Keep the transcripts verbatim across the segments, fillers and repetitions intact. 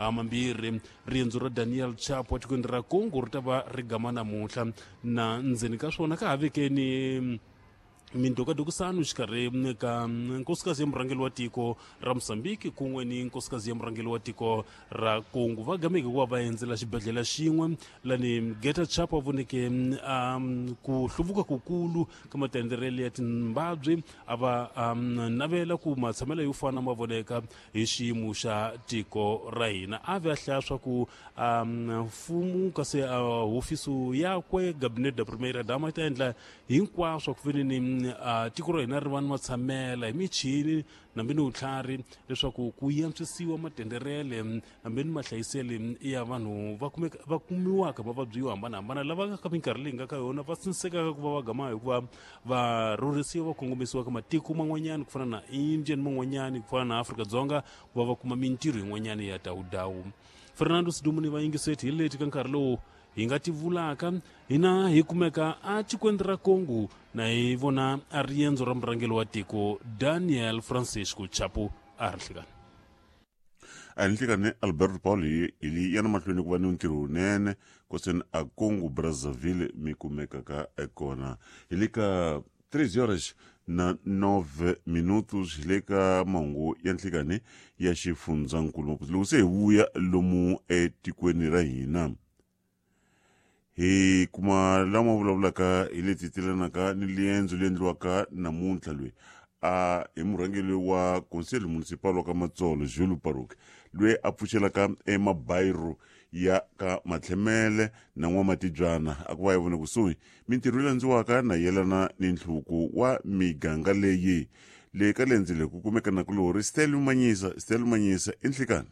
mambirhi riendzo ra Daniel Chapo tikweni ra Congo ri ta va ri gama namuntlha na ndzeni ka swona ka ha vekeni mindokadokisano xikarhi ka nkosikazi ya murhangeli wa tiko ra Mozambique kun'we ni nkosikazi ya murhangeli wa tiko ra Congo va gameke ku va va endzela xibedhlele xin'we lani Geta Chapo voneke um, ku hluvuka kukulu ka matenderele ya timbabyi a va um, navela ku matshamelo yo fana ma voneka hi xiyimo xa tiko ra hina a ve a hlaya swa ku um, mfumo kasi uh, hofiso yakwe Gabinete da Primeira Dama ta endla hinkwaswo ku veni ni Uh, tiko ra hina ri va ni matshamela hi michini nambe ni vutlhari leswaku ku yantswisiwa matenderele nambe ni mahlayisele ya vanhu va kumiwaka mavabyi yo hambanahambana lava nga ka minkarhi leyi nga ka yona va sinsekaka ku va va gama hikuva va rhurhisiwa va kongomisiwa ka matiko man'wanyani ku fana na India ni man'wanyani ku fana na Afrika-Dzonga ku va va kuma mintirho yin'wanyani ya dawudawu. Fernando Sidumu ni vayingiseti hi leti ka nkarhi lowu hi nga tivulaka hina hi kumeka a tikweni ra Congo na hi vona a riendzo ra murhangeli wa tiko Daniel Francisco Chapo a ri hlikani a ri hlikani Alberto Pauli ili yana mahlweni ku va ni ntirho wunene koseni a Congo Brazzaville mi kumeka ka ekona hi le ka três horas na nove minutos hi le ka mahungu ya nhlikani ya xifundzankulu loko se hi vuya lomu etikweni ra hina hi kuma lama vulavulaka hi leti tilanaka ni liendzo li endliwaka namuntlha loyi a hi murhangeli wa konseli municipal wa ka Matsolo Jules Paruke loyi a pfuxelaka emabayiro ya ka Matlhemele na N'wamatibyana a ku va yi vone kusuhi mintirho yi landziwaka na yelana ni nhluku wa miganga leyi leyi ka lenzile ku kumeka na kulori Stella Manyisa Stella Manyisa i nhlikani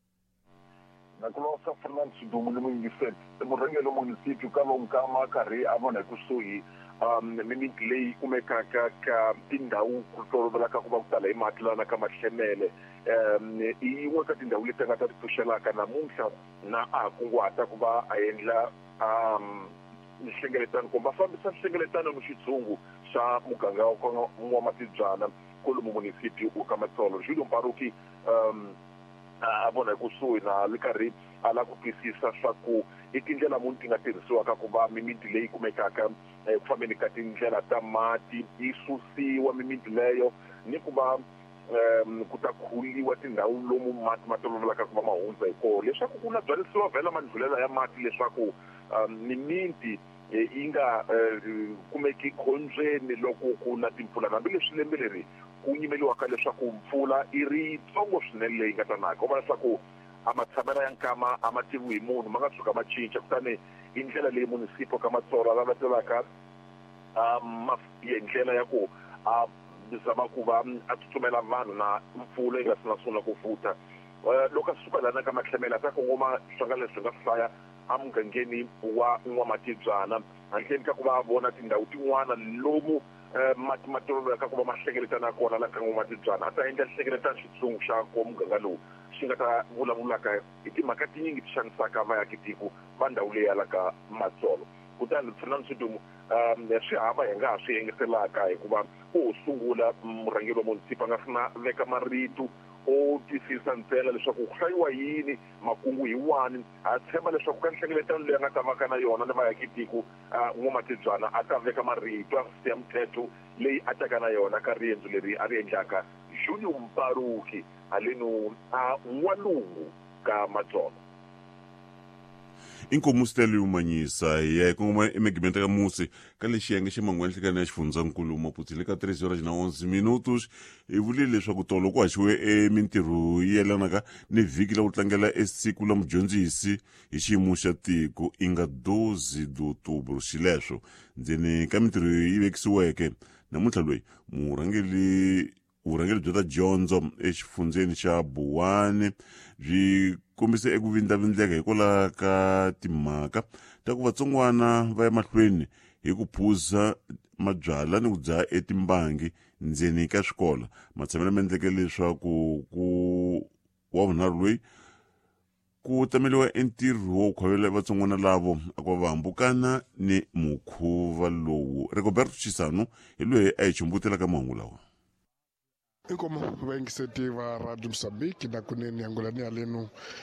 nakulosa Fernando Sidumu ni muyingiseti murhangeli wa municipio ka lomu ka makarhi a vona kusuhi um mimiti leyi kumekaka ka tindhawu ku tolovelaka ku va ku tala hi mati lana ka Matlhemele um i yin'we ka tindhawu leti nga ta ti pfuxelaka namuntlha na a kunguhata ku va a endla um nhlengeletano kumbe va fambisa nhlengeletano ni xitshungu xa muganga wa N'wamatibyana kolomu municipio ka Matsolo Jules Paruke um a vona kusuhi na le karhi a la ku twisisa swa ku i tindlela muni ti nga tirhisiwaka ku va mimiti leyi kumekaka ku fambeni ka tindlela ta mati yi susiwa mimiti leyo ni ku va um ku ta khuliwa tindhawu lomu mati ma tolovelaka ku va ma hundza hi kona leswaku ku na byarisiwa vhela mandlulela ya mati leswaku um mimiti yi nga kumeki khombyeni loko ku na timpfula hambileswi lembe leri ku yimeliwaka leswaku mpfula i ri yitsongo swinene leyi nga tanaka ku va leswaku a matshamela ya nkama a ma tiviwi hi munhu ma nga tshuka ma cinca kutani i ndlela leyi municipio ka Matsolo a lavatelaka hi ndlela ya ku a zama ku va a tsutsumela vanhu na mpfula yi nga si na sungula ku futa loko a suka lana ka Matlhemele a ta kongoma swanga leswi nga hlaya a mugangeni wa N'wamatibyana handleni ka ku va vona tindhawu tin'wana lomu mati ma tolovelaka ku va ma hlengeletana kona la ka N'wamatibyana a ta endla nhlengeletano xitshungu xa ko muganga lowu xi nga ta vulavulaka hi timhaka tinyingi ti xanisaka vaakitiko va ndhawu leyi ya la ka Matsolo kutani Fernando Sidumu um swi hava hi nga ha swi yengeselaka hikuva u sungula murhangeri wa municipio a nga si na veka marito o twisisa ntsena leswaku ku hlayiwa yini makungu hi wani a tshemba leswaku ka nhlengeletano leyi a nga ta vaka na yona ni vaakitiko N'wamatibyana a ta veka marito a siya mithetho leyi a taka na yona ka riendzo leri a ri endlaka Jules Paruke haleno a n'walungu ka Matsolo inkomu Stella Manyisa ya kongoma emegimenta ka musi ka lexiyenge xa mangu ya nhlikani ya xifundzankulu Maputo le ka três horas na onze minutos hi vulile leswaku tolo ku haxiwe emintirho yi yelanaka ni vhiki la ku tlangela esiku la mudyondzisi hi xiyimo xa tiko i nga doze de outubro xileswo ndzeni ka mintirho yi vekisiweke namuntlha loyi murhangeli vurhangeri bya ta dyondzo exifundzeni xa Buwane byi kombise eku vindlavindleka hikwalaho ka timhaka ta ku vatsongwana va ya mahlweni hi ku phuza mabyala ni ku dzaha etimbangi ndzeni ka swikolo matshamelo ma endleke leswaku ku wa vunharhu loyi ku tameliwa entirho wo khwavela vatsongwana lavo a ku va hambukana ni mukhuva lowu Roberto Chisano hi loyi a hi chumbutelaka mahungu lawa inkomo vaingiseti va Radio Mozambique na kuneni angolani halenu